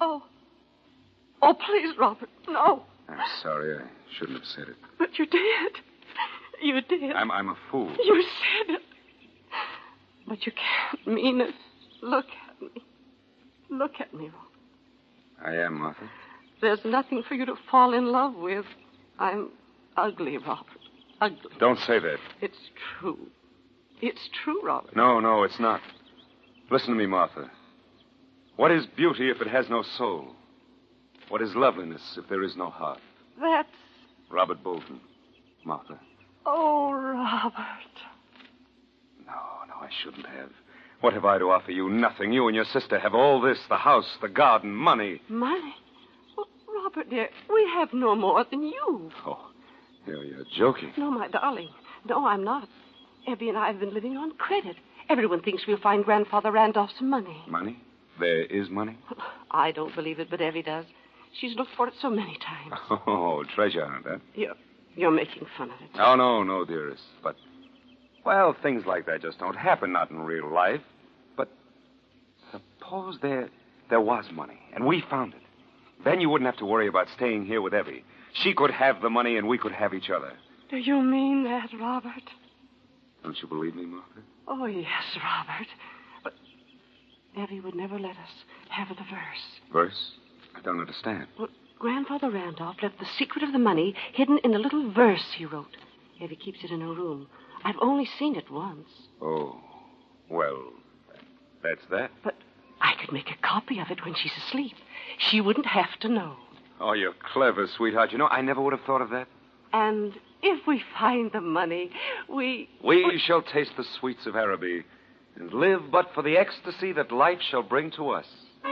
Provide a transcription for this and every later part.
Oh. Oh, please, Robert, no. I'm sorry. I shouldn't have said it. But you did. You did. I'm a fool. You said it. But you can't mean it. Look at me. Look at me, Robert. I am, Martha. There's nothing for you to fall in love with. I'm ugly, Robert. Ugly. Don't say that. It's true. It's true, Robert. No, it's not. Listen to me, Martha. What is beauty if it has no soul? What is loveliness if there is no heart? That's... Robert Bolton. Martha. Oh, Robert. No, I shouldn't have. What have I to offer you? Nothing. You and your sister have all this, the house, the garden, money. Money? Well, Robert, dear, we have no more than you. Oh, you're joking. No, my darling. No, I'm not. Evie and I have been living on credit. Everyone thinks we'll find Grandfather Randolph some money. Money? There is money? I don't believe it, but Evie does. She's looked for it so many times. Oh, treasure hunt, huh? You're making fun of it. Oh, no, dearest. But, well, things like that just don't happen, not in real life. But suppose there was money, and we found it. Then you wouldn't have to worry about staying here with Evie. She could have the money, and we could have each other. Do you mean that, Robert? Don't you believe me, Martha? Oh, yes, Robert. But Evie would never let us have the verse. Verse? I don't understand. Well, Grandfather Randolph left the secret of the money hidden in a little verse he wrote. Evie keeps it in her room. I've only seen it once. Oh, well, that's that. But I could make a copy of it when she's asleep. She wouldn't have to know. Oh, you're clever, sweetheart. You know, I never would have thought of that. And if we find the money, we shall taste the sweets of Araby and live but for the ecstasy that life shall bring to us.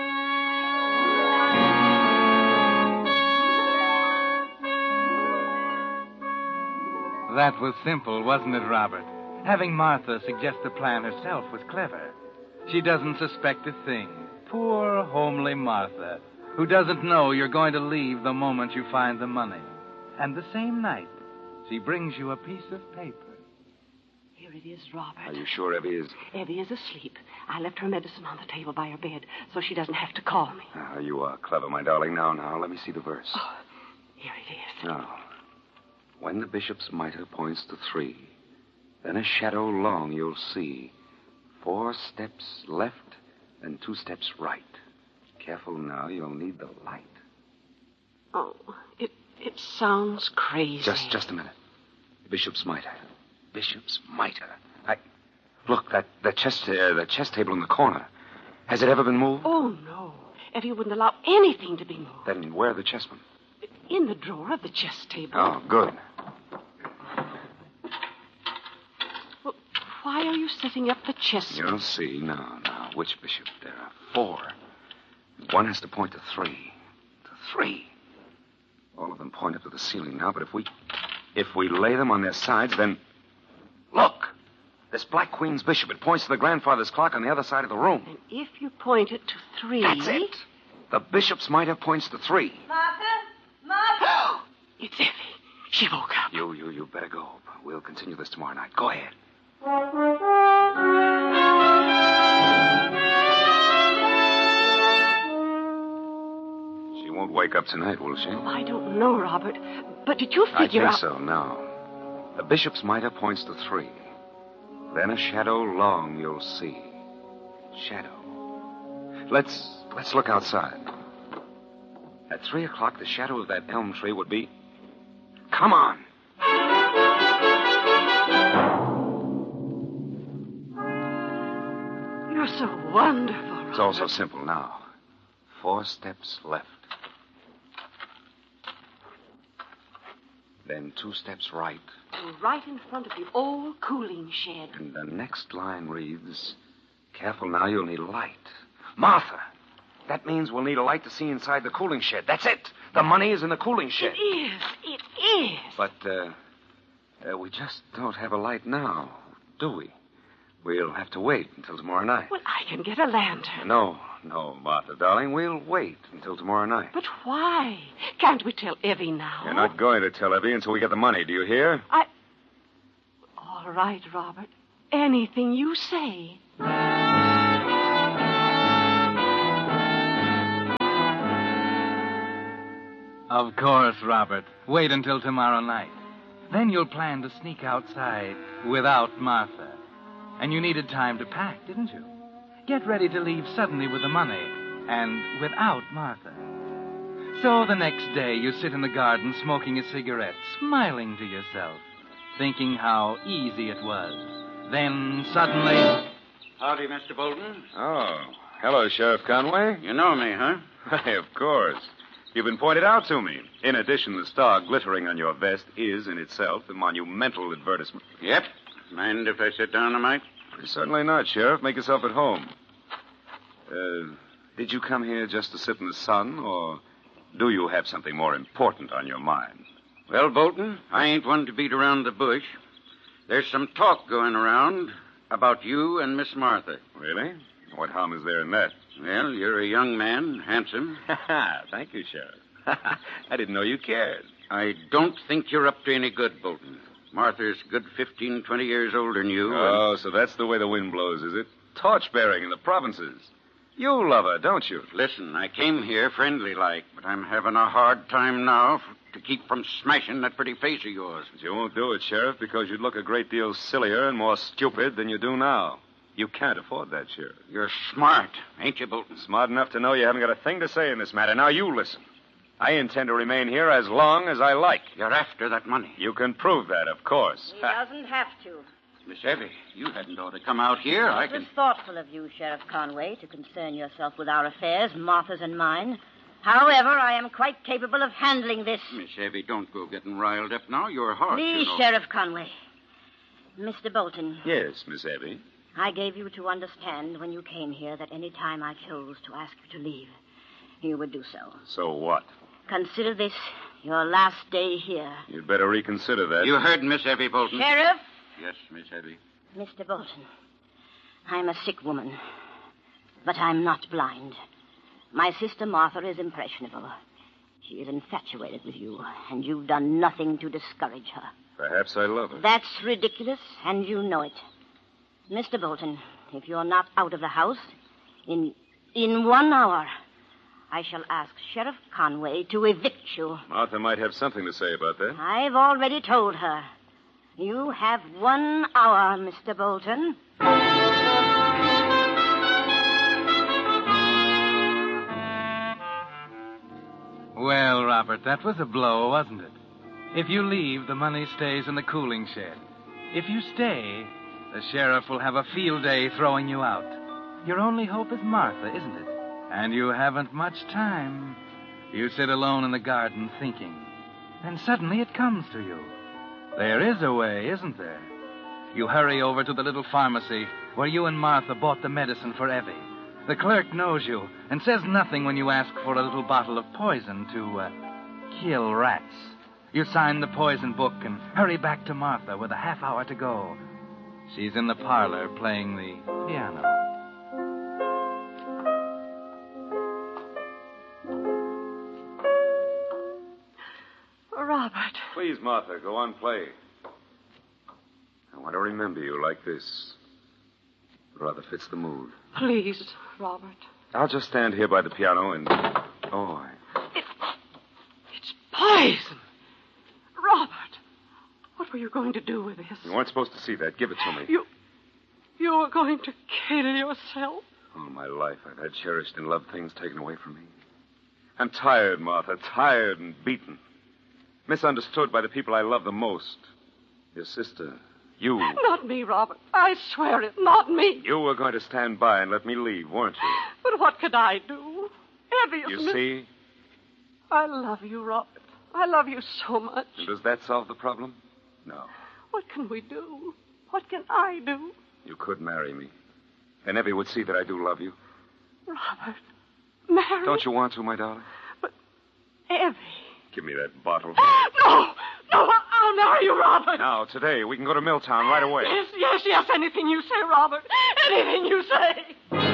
That was simple, wasn't it, Robert? Having Martha suggest the plan herself was clever. She doesn't suspect a thing. Poor, homely Martha, who doesn't know you're going to leave the moment you find the money. And the same night, she brings you a piece of paper. Here it is, Robert. Are you sure Evie is? Evie is asleep. I left her medicine on the table by her bed, so she doesn't have to call me. Ah, you are clever, my darling. Now, let me see the verse. Oh, here it is. Now, when the bishop's mitre points to 3, then a shadow long you'll see. 4 steps left and 2 steps right. Careful now, you'll need the light. Oh, it sounds crazy. Just a minute. Bishop's mitre. Bishop's mitre. Look, the chess table in the corner. Has it ever been moved? Oh, no. Evie wouldn't allow anything to be moved. Then where are the chessmen? In the drawer of the chess table. Oh, good. Well, why are you setting up the chess? You'll see. Now, which bishop? There are 4. One has to point to 3. To 3. All of them point up to the ceiling now, but if we lay them on their sides, then... Look! This Black Queen's bishop, it points to the grandfather's clock on the other side of the room. And if you point it to 3... That's it! The bishop's mitre points to 3. Martha! It's Evie. She woke up. You better go. We'll continue this tomorrow night. Go ahead. She won't wake up tonight, will she? Oh, I don't know, Robert. But did you figure I think so, now. The bishop's mitre points to 3. Then a shadow long you'll see. Shadow. Let's look outside. At 3 o'clock, the shadow of that elm tree would be... Come on! You're so wonderful, Robert. It's all so simple now. 4 steps left. Then 2 steps right. And right in front of the old cooling shed. And the next line reads, careful now, you'll need a light. Martha, that means we'll need a light to see inside the cooling shed. That's it. The money is in the cooling shed. It is. But, we just don't have a light now, do we? We'll have to wait until tomorrow night. Well, I can get a lantern. No, Martha, darling. We'll wait until tomorrow night. But why? Can't we tell Evie now? You're not going to tell Evie until we get the money, do you hear? All right, Robert. Anything you say. Of course, Robert. Wait until tomorrow night. Then you'll plan to sneak outside without Martha. And you needed time to pack, didn't you? Get ready to leave suddenly with the money and without Martha. So the next day you sit in the garden smoking a cigarette, smiling to yourself, thinking how easy it was. Then suddenly... Howdy, Mr. Bolton. Oh, hello, Sheriff Conway. You know me, huh? Why, of course. You've been pointed out to me. In addition, the star glittering on your vest is, in itself, a monumental advertisement. Yep. Mind if I sit down a mite? Certainly not, Sheriff. Make yourself at home. Did you come here just to sit in the sun, or do you have something more important on your mind? Well, Bolton, I ain't one to beat around the bush. There's some talk going around about you and Miss Martha. Really? What harm is there in that? Well, you're a young man, handsome. Thank you, Sheriff. I didn't know you cared. I don't think you're up to any good, Bolton. Martha's good 15, 20 years older than you. Oh, so that's the way the wind blows, is it? Torch-bearing in the provinces. You love her, don't you? Listen, I came here friendly-like, but I'm having a hard time now to keep from smashing that pretty face of yours. But you won't do it, Sheriff, because you'd look a great deal sillier and more stupid than you do now. You can't afford that, Sheriff. You're smart, ain't you, Bolton? Smart enough to know you haven't got a thing to say in this matter. Now, you listen. I intend to remain here as long as I like. You're after that money. You can prove that, of course. He doesn't have to. Miss Evie, you hadn't ought to come out here. It was thoughtful of you, Sheriff Conway, to concern yourself with our affairs, Martha's and mine. However, I am quite capable of handling this. Miss Evie, don't go getting riled up now. You're hard, Please, you know. Sheriff Conway. Mr. Bolton. Yes, Miss Evie. I gave you to understand when you came here that any time I chose to ask you to leave, you would do so. So what? Consider this your last day here. You'd better reconsider that. You heard Miss Evie, Bolton. Sheriff? Yes, Miss Evie. Mr. Bolton, I'm a sick woman, but I'm not blind. My sister Martha is impressionable. She is infatuated with you, and you've done nothing to discourage her. Perhaps I love her. That's ridiculous, and you know it. Mr. Bolton, if you're not out of the house, in 1 hour, I shall ask Sheriff Conway to evict you. Martha might have something to say about that. I've already told her. You have 1 hour, Mr. Bolton. Well, Robert, that was a blow, wasn't it? If you leave, the money stays in the cooling shed. If you stay, the sheriff will have a field day throwing you out. Your only hope is Martha, isn't it? And you haven't much time. You sit alone in the garden thinking. Then suddenly it comes to you. There is a way, isn't there? You hurry over to the little pharmacy where you and Martha bought the medicine for Evie. The clerk knows you and says nothing when you ask for a little bottle of poison to kill rats. You sign the poison book and hurry back to Martha with a half hour to go. She's in the parlor playing the piano. Robert. Please, Martha, go on, play. I want to remember you like this. It rather fits the mood. Please, Robert. I'll just stand here by the piano and... Oh, It's poison. Robert, what were you going to do with this? you weren't supposed to see that. Give it to me. You were going to kill yourself? All my life, I've had cherished and loved things taken away from me. I'm tired, Martha, tired and beaten. Misunderstood by the people I love the most. Your sister, you. Not me, Robert. I swear it, not me. You were going to stand by and let me leave, weren't you? But what could I do? Evie is... You see? I love you, Robert. I love you so much. And does that solve the problem? No. What can we do? What can I do? You could marry me. And Evie would see that I do love you. Robert, marry... Don't you want to, my darling? But Evie... Give me that bottle. No! No, I'll marry you, Robert. Now, today, we can go to Milltown right away. Yes, anything you say, Robert. Anything you say.